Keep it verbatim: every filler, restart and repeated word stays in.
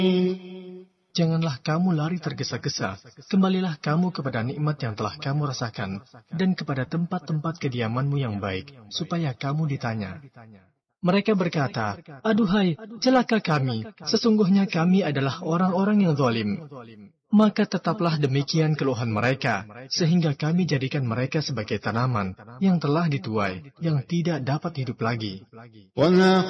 Janganlah kamu lari tergesa-gesa, kembalilah kamu kepada nikmat yang telah kamu rasakan, dan kepada tempat-tempat kediamanmu yang baik, supaya kamu ditanya. Mereka berkata, aduhai, celaka kami, sesungguhnya kami adalah orang-orang yang zalim. Maka tetaplah demikian keluhan mereka, sehingga kami jadikan mereka sebagai tanaman yang telah dituai, yang tidak dapat hidup lagi.